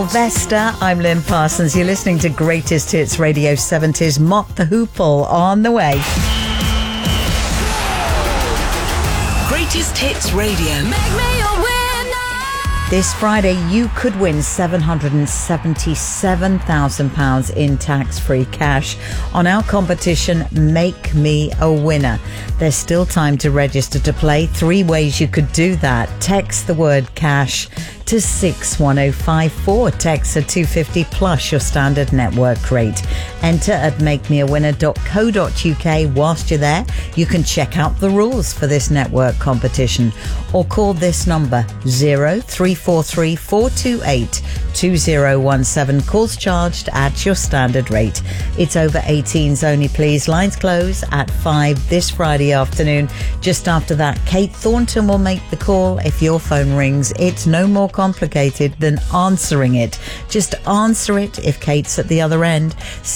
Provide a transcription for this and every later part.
Vesta, I'm Lynn Parsons. You're listening to Greatest Hits Radio 70s. Mott the Hoople on the way. Greatest Hits Radio. Make me a winner. This Friday, you could win £777,000 in tax-free cash on our competition, Make Me a Winner. There's still time to register to play. 3 ways you could do that. Text the word cash to 61054. Text at 250 plus your standard network rate. Enter at makemeawinner.co.uk. Whilst you're there, you can check out the rules for this network competition or call this number 0343 428 2017. Calls charged at your standard rate. It's over 18s only, please. Lines close at 5 this Friday afternoon. Just after that, Kate Thornton will make the call. If your phone rings, it's no more complicated than answering it. Just answer it if Kate's at the other end.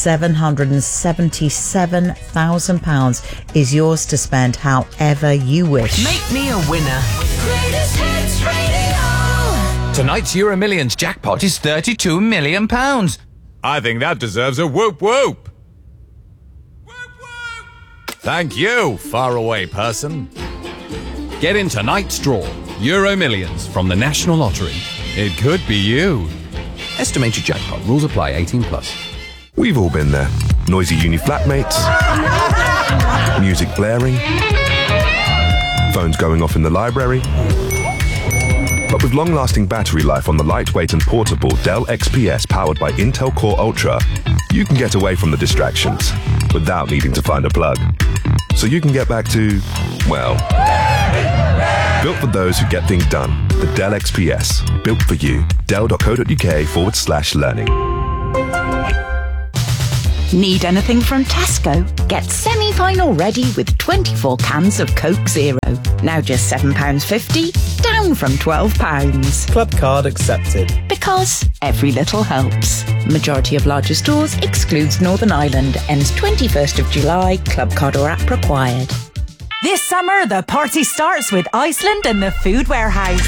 £777,000 is yours to spend however you wish. Make me a winner. Greatest Hits Radio. Tonight's Euro Millions jackpot is £32 million. I think that deserves a whoop whoop. Whoop whoop. Thank you, faraway person. Get in tonight's draw. Euro Millions from the National Lottery. It could be you. Estimated jackpot. Rules apply. 18 plus. We've all been there. Noisy uni flatmates. Music blaring. Phones going off in the library. But with long-lasting battery life on the lightweight and portable Dell XPS powered by Intel Core Ultra, you can get away from the distractions without needing to find a plug. So you can get back to, well, built for those who get things done. The Dell XPS. Built for you. Dell.co.uk/learning. Need anything from Tesco? Get semi-final ready with 24 cans of Coke Zero. Now just £7.50, down from £12. Club card accepted. Because every little helps. Majority of larger stores excludes Northern Ireland. Ends 21st of July. Club card or app required. This summer, the party starts with Iceland and the Food Warehouse.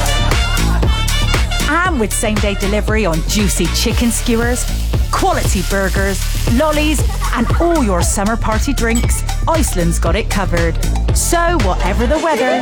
And with same-day delivery on juicy chicken skewers, quality burgers, lollies, and all your summer party drinks, Iceland's got it covered. So, whatever the weather,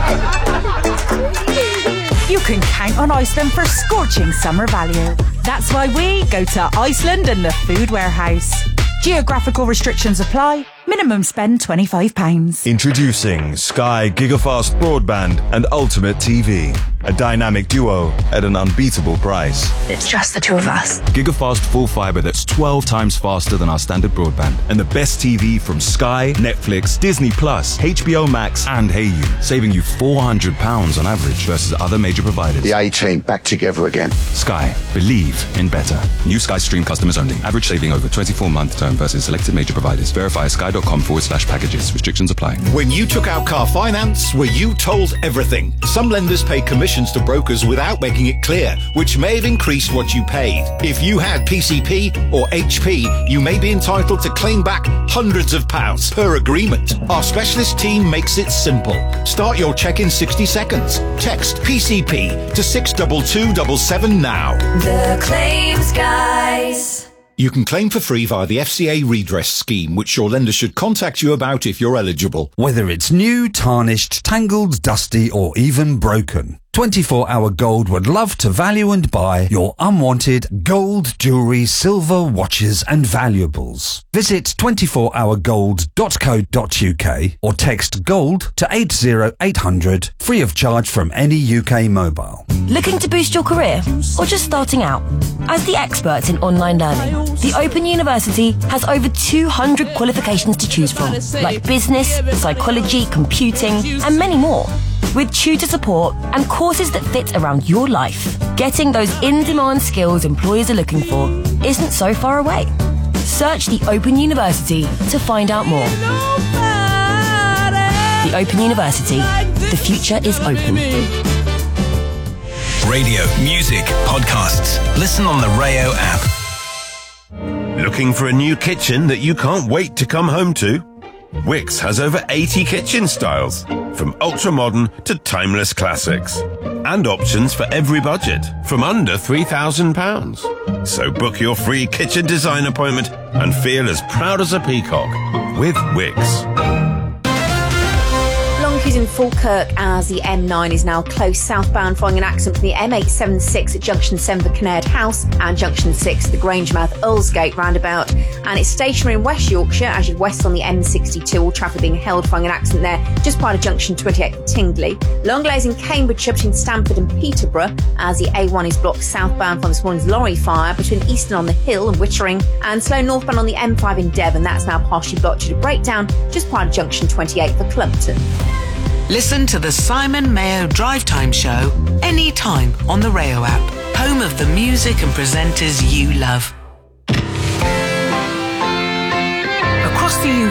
you can count on Iceland for scorching summer value. That's why we go to Iceland and the Food Warehouse. Geographical restrictions apply. Minimum spend £25. Introducing Sky Gigafast Broadband and Ultimate TV. A dynamic duo at an unbeatable price. It's just the two of us. Gigafast full fibre that's 12 times faster than our standard broadband. And the best TV from Sky, Netflix, Disney+, HBO Max and Hayu. Saving you £400 on average versus other major providers. The A-Team back together again. Sky. Believe in better. New Sky Stream customers only. Average saving over 24-month term versus selected major providers. Verify sky.com/packages. Restrictions apply. When you took out car finance, were you told everything? Some lenders pay commissions to brokers without making it clear, which may have increased what you paid. If you had PCP or HP, you may be entitled to claim back hundreds of pounds per agreement. Our specialist team makes it simple. Start your check in 60 seconds. Text PCP to 62277 now. The Claims Guys. You can claim for free via the FCA redress scheme, which your lender should contact you about if you're eligible. Whether it's new, tarnished, tangled, dusty, or even broken, 24 Hour Gold would love to value and buy your unwanted gold, jewellery, silver, watches and valuables. Visit 24hourgold.co.uk or text GOLD to 80800 free of charge from any UK mobile. Looking to boost your career or just starting out? As the experts in online learning, the Open University has over 200 qualifications to choose from, like business, psychology, computing and many more. With tutor support and courses that fit around your life, getting those in-demand skills employers are looking for isn't so far away. Search the Open University to find out more. The Open University. The future is open. Radio, music, podcasts. Listen on the Rayo app. Looking for a new kitchen that you can't wait to come home to? Wix has over 80 kitchen styles. from ultra-modern to timeless classics. And options for every budget, from under £3,000. So book your free kitchen design appointment and feel as proud as a peacock with Wickes. Long queues in Falkirk as the M9 is now closed southbound following an accident from the M876 at Junction 7 for Kinnaird House and Junction 6 the Grangemouth Earlsgate roundabout. And it's stationary in West Yorkshire as you west on the M62, all traffic being held following an accident there just prior to Junction 28 for Tingley. Long delays in Cambridgeshire between Stamford and Peterborough as the A1 is blocked southbound from this morning's lorry fire between Easton on the Hill and Wittering, and slow northbound on the M5 in Devon. That's now partially blocked due to breakdown just prior to Junction 28 for Clumpton. Listen to the Simon Mayo Drive Time Show anytime on the Rayo app, home of the music and presenters you love. Across the